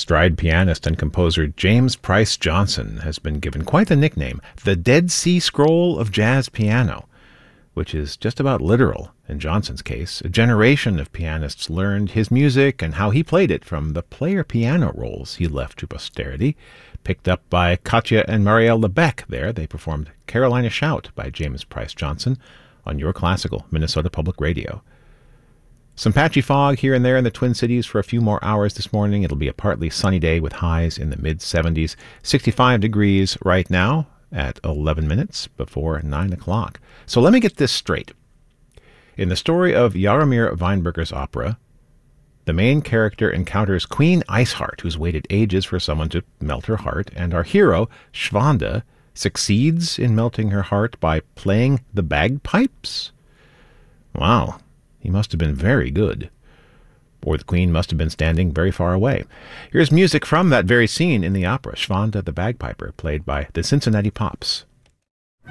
Stride pianist and composer James Price Johnson has been given quite the nickname, the Dead Sea Scroll of jazz piano, which is just about literal in Johnson's case. A generation of pianists learned his music and how he played it from the player piano rolls he left to posterity. Picked up by Katja and Marielle Lebec there, they performed Carolina Shout by James Price Johnson on Your Classical, Minnesota Public Radio. Some patchy fog here and there in the Twin Cities for a few more hours this morning. It'll be a partly sunny day with highs in the mid-70s. 65 degrees right now at 11 minutes before 9 o'clock. So let me get this straight. In the story of Jaromir Weinberger's opera, the main character encounters Queen Iceheart, who's waited ages for someone to melt her heart, and our hero, Schwanda, succeeds in melting her heart by playing the bagpipes? Wow, he must have been very good. Or the queen must have been standing very far away. Here's music from that very scene in the opera, Schwanda the Bagpiper, played by the Cincinnati Pops.